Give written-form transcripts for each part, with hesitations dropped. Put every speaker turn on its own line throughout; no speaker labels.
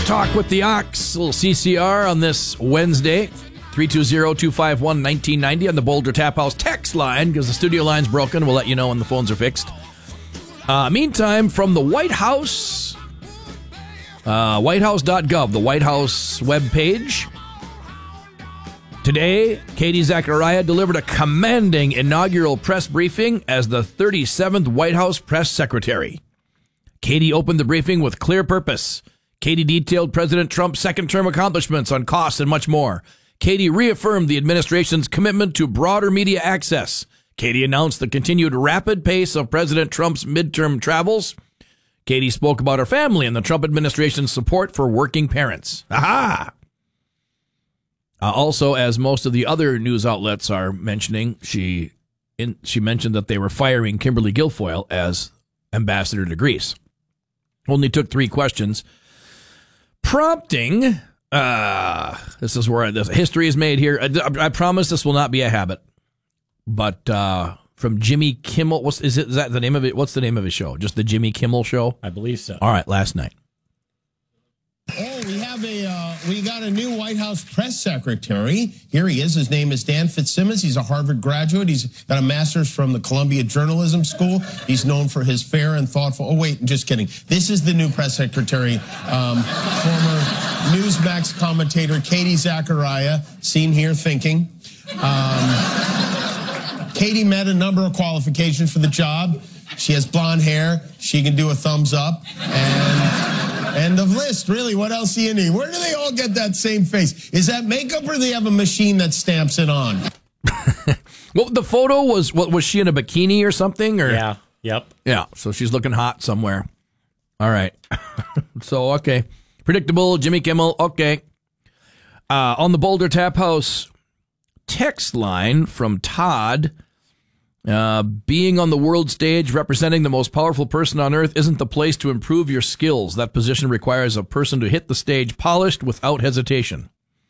Talk with the Ox, a little CCR on this Wednesday, 320-251-1990 on the Boulder Tap House text line, because the studio line's broken. We'll let you know when the phones are fixed. Meantime, from the White House, whitehouse.gov, the White House webpage, today, Katie Zachariah delivered a commanding inaugural press briefing as the 37th White House press secretary. Katie opened the briefing with clear purpose. Katie detailed President Trump's second-term accomplishments on costs and much more. Katie reaffirmed the administration's commitment to broader media access. Katie announced the continued rapid pace of President Trump's midterm travels. Katie spoke about her family and the Trump administration's support for working parents. Aha! Also, as most of the other news outlets are mentioning, she mentioned that they were firing Kimberly Guilfoyle as ambassador to Greece. Only took 3 questions. Prompting, this is where this history is made here. I promise this will not be a habit. But from Jimmy Kimmel, is that the name of it? What's the name of his show? Just the Jimmy Kimmel Show?
I believe so.
All right, last night.
Oh, we got a new White House press secretary. Here he is. His name is Dan Fitzsimmons. He's a Harvard graduate. He's got a master's from the Columbia Journalism School. He's known for his fair and thoughtful. Oh, wait, just kidding. This is the new press secretary, former Newsmax commentator Katie Zachariah, seen here thinking. Katie met a number of qualifications for the job. She has blonde hair. She can do a thumbs up. And end of list, really. What else do you need? Where do they all get that same face? Is that makeup, or do they have a machine that stamps it on?
Well, the photo was she in a bikini or something? Or?
Yeah. Yep.
Yeah. So she's looking hot somewhere. All right. So, okay. Predictable. Jimmy Kimmel. Okay. On the Boulder Tap House text line from Todd, being on the world stage representing the most powerful person on earth isn't the place to improve your skills. That position requires a person to hit the stage polished without hesitation.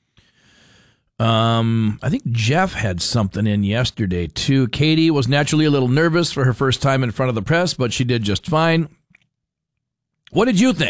I think Jeff had something in yesterday, too. Katie was naturally a little nervous for her first time in front of the press, but she did just fine. What did you think?